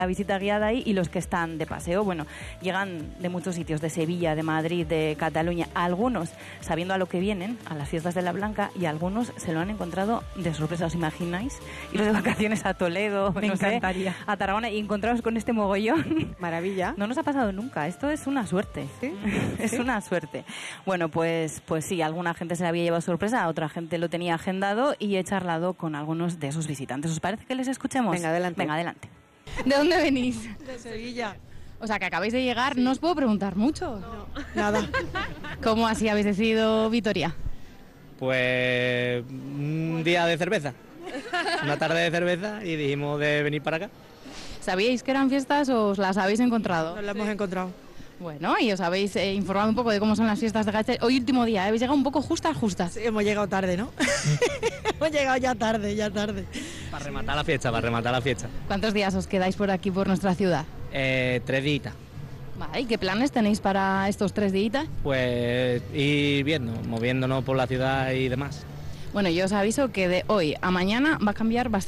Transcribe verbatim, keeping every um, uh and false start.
la visita guiada ahí, y los que están de paseo, bueno, llegan de muchos sitios, de Sevilla, de Madrid, de Cataluña, algunos sabiendo a lo que vienen, a las fiestas de la Blanca, y algunos se lo han encontrado de sorpresa, ¿os imagináis? Ir de vacaciones a Toledo, Me no encantaría. sé, a Tarragona, y encontraros con este mogollón. Maravilla. No nos ha pasado nunca, esto es una suerte. ¿Sí? Es ¿Sí? una suerte. Bueno, pues, pues sí, alguna gente se le había llevado sorpresa, otra gente lo tenía agendado, y he charlado con algunos de esos visitantes. ¿Os parece que les escuchemos? Venga, adelante. Venga, adelante. ¿De dónde venís? De Sevilla. O sea, que acabáis de llegar, no os puedo preguntar mucho. No, nada. ¿Cómo así habéis decidido Vitoria? Pues un día de cerveza, una tarde de cerveza, y dijimos de venir para acá. ¿Sabíais que eran fiestas o os las habéis encontrado? Nos la hemos encontrado. Bueno, y os habéis eh, informado un poco de cómo son las fiestas de Gasteiz. Hoy último día, ¿eh? Habéis llegado un poco justas, justas. Sí, hemos llegado tarde, ¿no? Hemos llegado ya tarde, ya tarde. Para rematar la fiesta, para rematar la fiesta. ¿Cuántos días os quedáis por aquí, por nuestra ciudad? Eh, tres días. Vale, ¿y qué planes tenéis para estos tres días? Pues ir viendo, moviéndonos por la ciudad y demás. Bueno, yo os aviso que de hoy a mañana va a cambiar bastante.